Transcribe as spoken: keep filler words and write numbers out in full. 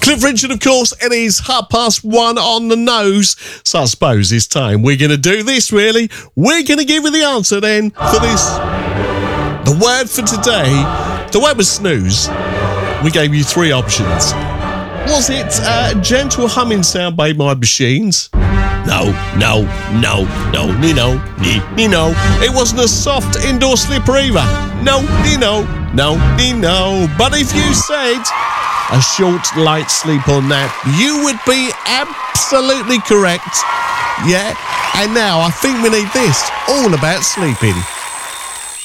Cliff Richard, of course, it is half past one on the nose. So I suppose it's time we're going to do this, really. We're going to give you the answer then for this. The word for today, the word was snooze. We gave you three options. Was it a gentle humming sound made by machines? No, no, no, no, ni no, ni, ni no. It wasn't a soft indoor slipper either. No, ni no, no, ni no. But if you said a short, light sleep or nap, you would be absolutely correct. Yeah, and now I think we need this, all about sleeping.